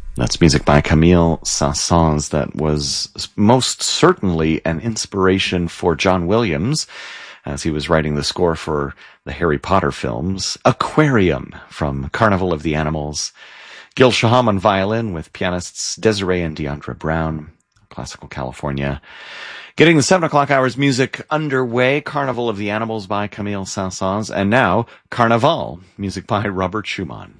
That's music by Camille Saint-Saëns that was most certainly an inspiration for John Williams as he was writing the score for the Harry Potter films. Aquarium from Carnival of the Animals. Gil Shaham on violin with pianists Desiree and Deandra Brown. Classical California. Getting the 7 o'clock hours music underway. Carnival of the Animals by Camille Saint-Saëns. And now, Carnaval, music by Robert Schumann.